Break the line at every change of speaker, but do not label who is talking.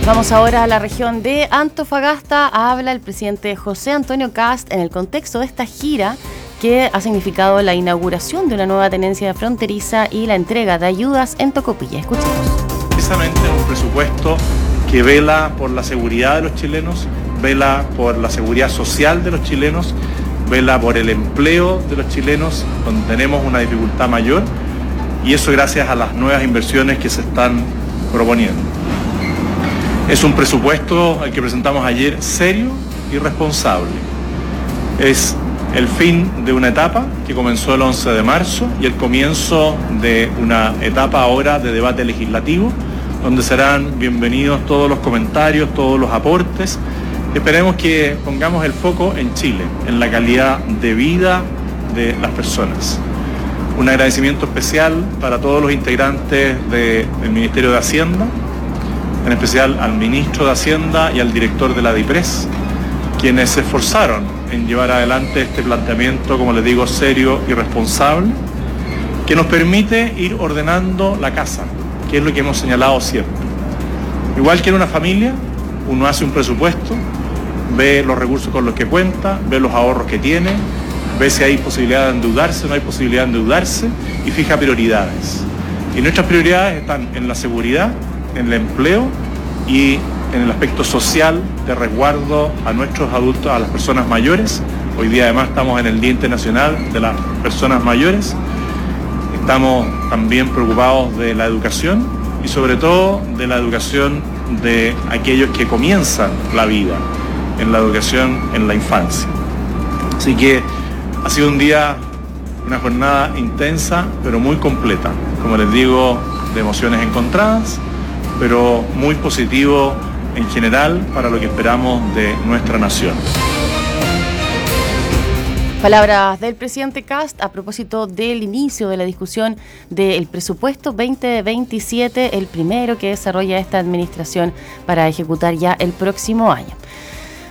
Vamos ahora a la región de Antofagasta. Habla el presidente José Antonio Kast en el contexto de esta gira que ha significado la inauguración de una nueva tenencia fronteriza y la entrega de ayudas en Tocopilla. Escuchemos.
Precisamente un presupuesto que vela por la seguridad de los chilenos, vela por la seguridad social de los chilenos, vela por el empleo de los chilenos, donde tenemos una dificultad mayor, y eso gracias a las nuevas inversiones que se están proponiendo. Es un presupuesto, el que presentamos ayer, serio y responsable. Es el fin de una etapa que comenzó el 11 de marzo y el comienzo de una etapa ahora de debate legislativo, donde serán bienvenidos todos los comentarios, todos los aportes. Esperemos que pongamos el foco en Chile, en la calidad de vida de las personas. Un agradecimiento especial para todos los integrantes del Ministerio de Hacienda, en especial al ministro de Hacienda y al director de la DIPRES, quienes se esforzaron en llevar adelante este planteamiento, como les digo, serio y responsable, que nos permite ir ordenando la casa, que es lo que hemos señalado siempre. Igual que en una familia, uno hace un presupuesto, ve los recursos con los que cuenta, ve los ahorros que tiene, ve si hay posibilidad de endeudarse o no hay posibilidad de endeudarse y fija prioridades. Y nuestras prioridades están en la seguridad, en el empleo y en el aspecto social de resguardo a nuestros adultos, a las personas mayores. Hoy día además estamos en el Día Internacional de las Personas Mayores. Estamos también preocupados de la educación y sobre todo de la educación de aquellos que comienzan la vida, en la educación en la infancia. Así que ha sido un día, una jornada intensa, pero muy completa. Como les digo, de emociones encontradas, pero muy positivo en general para lo que esperamos de nuestra nación.
Palabras del presidente Kast a propósito del inicio de la discusión del presupuesto 2027, el primero que desarrolla esta administración para ejecutar ya el próximo año.